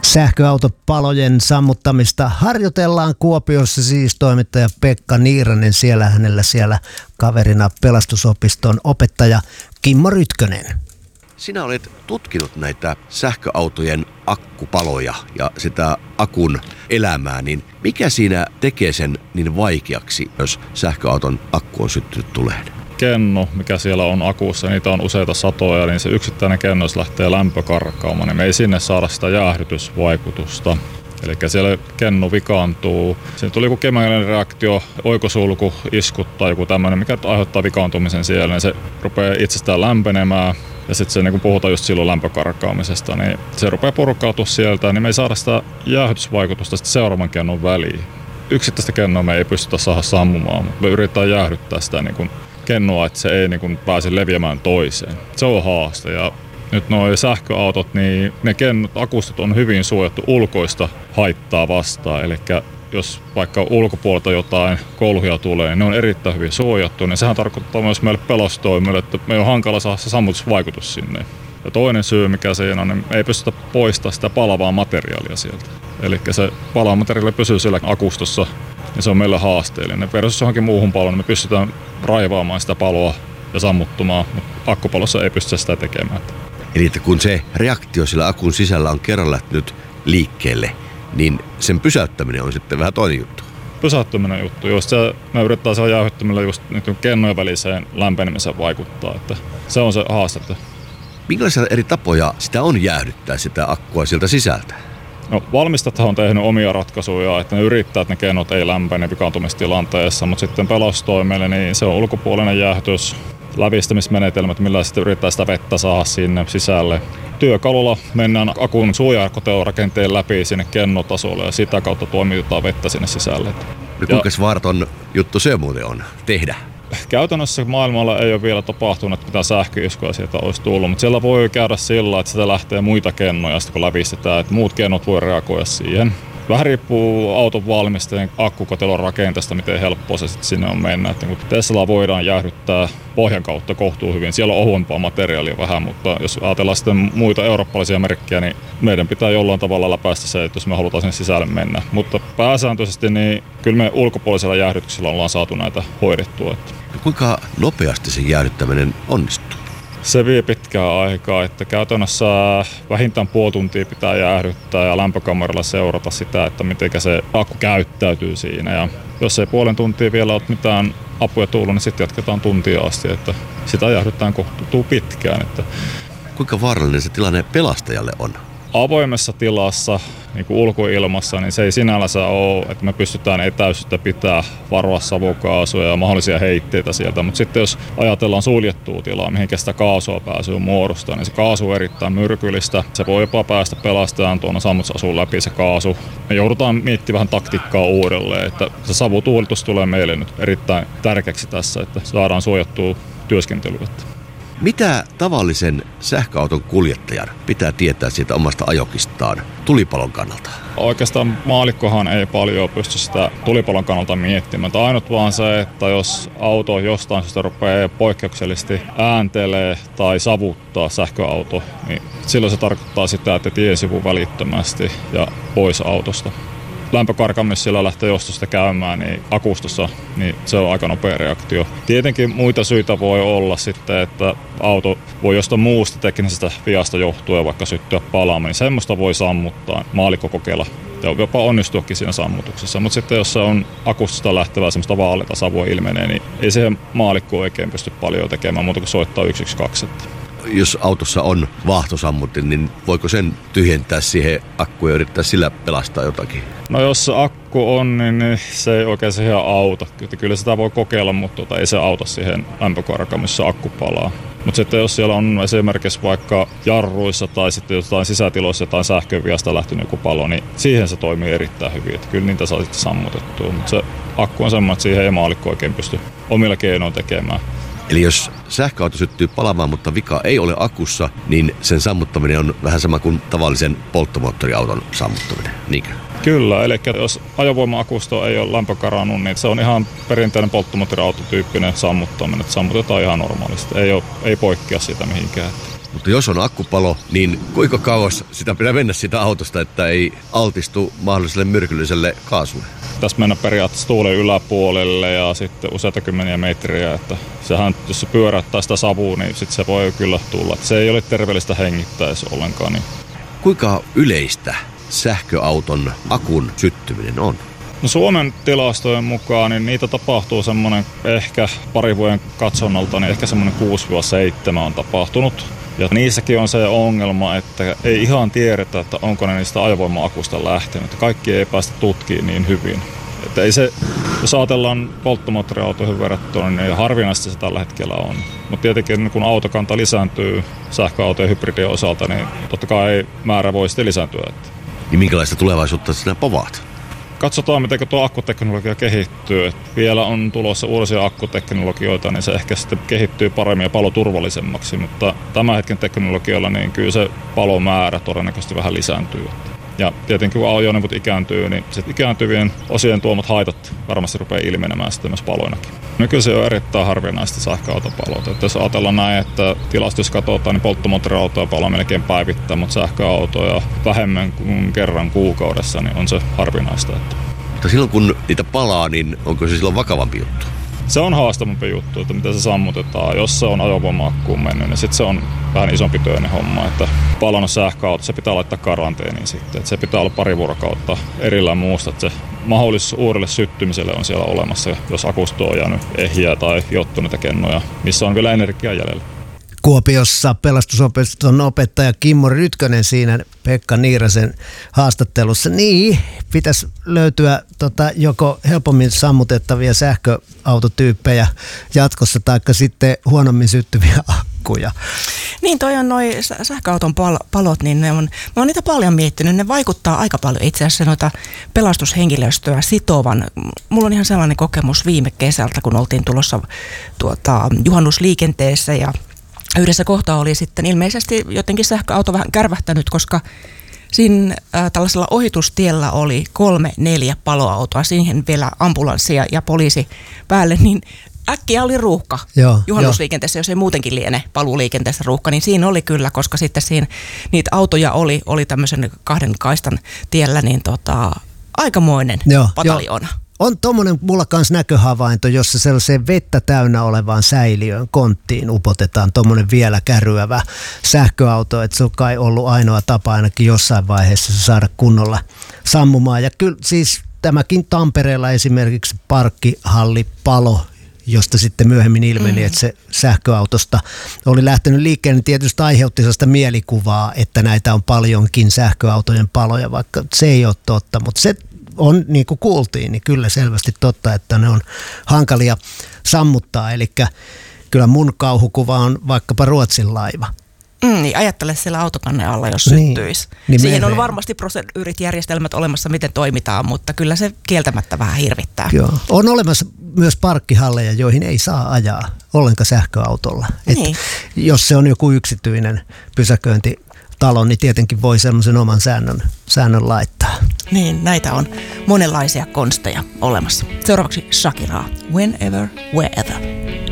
Sähköautopalojen sammuttamista harjoitellaan Kuopiossa, siis toimittaja Pekka Niiranen, hänellä siellä kaverina pelastusopiston opettaja Kimmo Rytkönen. Sinä olet tutkinut näitä sähköautojen akkupaloja ja sitä akun elämää, niin mikä siinä tekee sen niin vaikeaksi, jos sähköauton akku on syttynyt tuleen? Kenno, mikä siellä on akussa, niitä on useita satoja, niin se yksittäinen kenno, jos lähtee lämpö karkaamaan, niin me ei sinne saada sitä jäähdytysvaikutusta. Eli siellä kenno vikaantuu. Siinä tuli joku kemiallinen reaktio, oikosulku, iskut tai joku tämmöinen, mikä aiheuttaa vikaantumisen siellä, niin se rupeaa itsestään lämpenemään. Ja sitten se, niin kun puhutaan just silloin lämpökarkaamisesta, niin se rupeaa purkautua sieltä, niin me ei saada sitä jäähdytysvaikutusta sitten seuraavan kennon väliin. Yksittäistä kennoa me ei pystytä saada sammumaan, mutta me yritetään jäähdyttää sitä niin kun kennoa, että se ei niin kun pääse leviämään toiseen. Se on haaste. Ja nyt nuo sähköautot, niin ne kennot, akustot on hyvin suojattu ulkoista haittaa vastaan. Eli jos vaikka ulkopuolelta jotain kolhia tulee, niin ne on erittäin hyvin suojattu. Niin sehän tarkoittaa myös meille pelastustoimille, että me on hankala saada se sammutusvaikutus sinne. Ja toinen syy, mikä siinä on, niin ei pystytä poistamaan sitä palavaa materiaalia sieltä. Eli se palava materiaali pysyy siellä akustossa, niin se on meille haasteellinen. Versus johonkin muuhun paloon, niin me pystytään raivaamaan sitä paloa ja sammuttamaan, mutta akkupalossa ei pystytä sitä tekemään. Eli että kun se reaktio sillä akun sisällä on kerran lähtenyt liikkeelle, niin sen pysäyttäminen on sitten vähän toinen juttu. Pysäyttäminen juttu, jos me yritetään saada jäähdyttämillä just kennojen väliseen lämpenemiseen vaikuttaa, että se on se haaste. Minkälaisia eri tapoja sitä on jäähdyttää sitä akkua sieltä sisältä? No, valmistajathan on tehnyt omia ratkaisuja, että ne yrittää, että ne kennot ei lämpene vikaantumistilanteessa, mutta sitten pelastustoimelle niin se on ulkopuolinen jäähdytys, lävistämismenetelmät, millä sitten yrittää sitä vettä saada sinne sisälle. Työkalulla mennään akun suoja-arkoteorakenteen läpi sinne kennotasolle ja sitä kautta toimitetaan vettä sinne sisälle. No kuinka vaaraton juttu se muuten on tehdä? Käytännössä maailmalla ei ole vielä tapahtunut, että mitään sähköiskuja sieltä olisi tullut, mutta siellä voi käydä sillä, että sitä lähtee muita kennoja, kun lävistetään, että muut kennot voi reagoida siihen. Vähän riippuu auton valmistajan akkukotelon rakenteesta, miten helppoa se sitten sinne on mennä. Että Teslaa voidaan jäähdyttää pohjan kautta kohtuu hyvin. Siellä on ohuempaa materiaalia vähän, mutta jos ajatellaan sitten muita eurooppalaisia merkkejä, niin meidän pitää jollain tavalla läpäistä se, että jos me halutaan sinne sisälle mennä. Mutta pääsääntöisesti niin kyllä me ulkopuolisella jäähdytyksellä ollaan saatu näitä hoidettua. Kuinka nopeasti se jäähdyttäminen onnistuu? Se vie pitkää aikaa, että käytännössä vähintään puoli tuntia pitää jäähdyttää ja lämpökameralla seurata sitä, että miten se akku käyttäytyy siinä. Ja jos ei puolen tuntia vielä ole mitään apuja tullut, niin sitten jatketaan tuntia asti, että sitä jäähdyttään kohtuutuu pitkään. Kuinka vaarallinen se tilanne pelastajalle on? Avoimessa tilassa, niin kuin ulkoilmassa, niin se ei sinällänsä ole, että me pystytään etäisyyttä pitää, varoa savukaasuja ja mahdollisia heitteitä sieltä. Mutta sitten jos ajatellaan suljettua tilaa, mihinkä sitä kaasua pääsyy muodostaa, niin se kaasu on erittäin myrkyllistä. Se voi jopa päästä pelastajan tuonne sammutusasuun läpi se kaasu. Me joudutaan miettimään vähän taktiikkaa uudelleen, että se savutuulitus tulee meille nyt erittäin tärkeäksi tässä, että saadaan suojattua työskentelyä. Mitä tavallisen sähköauton kuljettajan pitää tietää siitä omasta ajokistaan tulipalon kannalta? Oikeastaan maallikkohan ei paljon pysty sitä tulipalon kannalta miettimään. Ainut vaan se, että jos auto jostain syystä rupeaa poikkeuksellisesti ääntelee tai savuttaa sähköauto, niin silloin se tarkoittaa sitä, että tiesivu välittömästi ja pois autosta. Lämpökarkaamis siellä lähtee jostosta käymään, niin akustossa, niin se on aika nopea reaktio. Tietenkin muita syitä voi olla sitten, että auto voi jostain muusta teknisestä viasta johtuen vaikka syttyä palaamaan, niin semmoista voi sammuttaa, maallikko kokeilla ja jopa onnistuakin siinä sammutuksessa. Mutta sitten jos se on akustosta lähtevää semmoista vaaleita savua ilmenee, niin ei siihen maallikko oikein pysty paljon tekemään muuta kuin soittaa 112. Jos autossa on vaahtosammutin, niin voiko sen tyhjentää siihen akkuun ja yrittää sillä pelastaa jotakin? No jos se akku on, niin se ei oikein siihen auta. Kyllä sitä voi kokeilla, mutta ei se auta siihen lämpökarkaan, missä akku palaa. Mutta sitten jos siellä on esimerkiksi vaikka jarruissa tai sitten jotain sisätiloissa jotain sähköviasta lähtenyt joku palo, niin siihen se toimii erittäin hyvin. Että kyllä niitä saa sitten sammutettua. Mutta se akku on semmoinen, että siihen ei maallikko oikein pysty omilla keinoin tekemään. Eli jos sähköauto syttyy palamaan, mutta vika ei ole akussa, niin sen sammuttaminen on vähän sama kuin tavallisen polttomoottoriauton sammuttaminen, niinkö? Kyllä, eli jos ajovoima-akusto ei ole lämpökarannut, niin se on ihan perinteinen polttomoottoriautotyyppinen sammuttaminen, että sammutetaan ihan normaalisti, ei poikkea siitä mihinkään. Mutta jos on akkupalo, niin kuinka kauas sitä pitää mennä siitä autosta, että ei altistu mahdolliselle myrkylliselle kaasulle? Tässä mennä periaatteessa tuulen yläpuolelle ja sitten useita kymmeniä metriä. Että sehän, jos se pyöräyttää sitä savua, niin sitten se voi kyllä tulla. Että se ei ole terveellistä hengittäessä ollenkaan. Niin. Kuinka yleistä sähköauton akun syttyminen on? No Suomen tilastojen mukaan niin niitä tapahtuu semmoinen ehkä parin vuoden katsonnalta, niin ehkä semmoinen 6-7 on tapahtunut. Ja niissäkin on se ongelma, että ei ihan tiedetä, että onko ne niistä ajovoima-akusta lähtenyt. Kaikki ei päästä tutkimaan niin hyvin. Että ei se, jos ajatellaan polttomoottoriautoihin verrattuna, niin harvinaisesti se tällä hetkellä on. Mutta tietenkin kun autokanta lisääntyy sähköautojen hybridien osalta, niin totta kai määrä voi sitten lisääntyä. Niin minkälaista tulevaisuutta sinä povaat? Katsotaan, miten tuo akkuteknologia kehittyy. Vielä on tulossa uusia akkuteknologioita, niin se ehkä sitten kehittyy paremmin ja paloturvallisemmaksi. Mutta tämän hetken teknologialla niin kyllä se palomäärä todennäköisesti vähän lisääntyy. Ja tietenkin kun ajoneuvot ikääntyy, niin sit ikääntyvien osien tuomat haitat varmasti rupeaa ilmenemään sitten myös paloinakin. Nykyisin on erittäin harvinaista sähköautopalot. Että jos ajatellaan näin, että tilastossa katsotaan, niin polttomoottoriautoja palaa melkein päivittäin, mutta sähköautoja vähemmän kuin kerran kuukaudessa, niin on se harvinaista. Mutta silloin kun niitä palaa, niin onko se silloin vakavampi juttu? Se on haastavampi juttu, että miten se sammutetaan. Jos se on ajovoima-akkuun mennyt, niin sitten se on vähän isompi työinen homma. Että palannut sähköauto, se pitää laittaa karanteeniin sitten. Että se pitää olla pari vuorokautta erillään muusta. Että se mahdollisuus uudelle syttymiselle on siellä olemassa, jos akusta on jäänyt ehjiä tai jottuneita kennoja, missä on vielä energiaa jäljellä. Kuopiossa pelastusopiston opettaja Kimmo Rytkönen siinä Pekka Niirasen haastattelussa. Niin, pitäisi löytyä joko helpommin sammutettavia sähköautotyyppejä jatkossa, taikka sitten huonommin syttyviä akkuja. Niin, toi on noi sähköauton palot, niin mä oon niitä paljon miettinyt. Ne vaikuttaa aika paljon itse asiassa noita pelastushenkilöstöä sitovan. Mulla on ihan sellainen kokemus viime kesältä, kun oltiin tulossa juhannusliikenteessä ja yhdessä kohtaa oli sitten ilmeisesti jotenkin sähköauto vähän kärvähtänyt, koska siinä tällaisella ohitustiellä oli 3-4 paloautoa, siihen vielä ambulanssi ja poliisi päälle, niin äkkiä oli ruuhka juhannusliikenteessä, jos ei muutenkin liene paluuliikenteessä ruuhka, niin siinä oli kyllä, koska sitten siinä niitä autoja oli tämmöisen 2 kaistan tiellä, niin aikamoinen pataljoona. On tommonen mulla kans näköhavainto, jossa sellaiseen vettä täynnä olevaan säiliöön konttiin upotetaan tommonen vielä kärryävä sähköauto, että se on kai ollut ainoa tapa ainakin jossain vaiheessa saada kunnolla sammumaan. Ja kyllä siis tämäkin Tampereella esimerkiksi parkkihallipalo, josta sitten myöhemmin ilmeni, että se sähköautosta oli lähtenyt liikkeelle, niin tietysti aiheutti sellaista mielikuvaa, että näitä on paljonkin sähköautojen paloja, vaikka se ei ole totta, mutta se on, niin kuin kuultiin, niin kyllä selvästi totta, että ne on hankalia sammuttaa. Eli kyllä mun kauhukuva on vaikkapa Ruotsin laiva. Niin ajattele siellä autokannen alla, jos syttyisi. Niin siihen on varmasti proseduurit-järjestelmät olemassa, miten toimitaan, mutta kyllä se kieltämättä vähän hirvittää. Joo. On olemassa myös parkkihalleja, joihin ei saa ajaa ollenkaan sähköautolla. Niin. Jos se on joku yksityinen pysäköintitalo, niin tietenkin voi semmoisen oman säännön laittaa. Niin, näitä on monenlaisia konsteja olemassa. Seuraavaksi Shakiraa, Whenever, Wherever.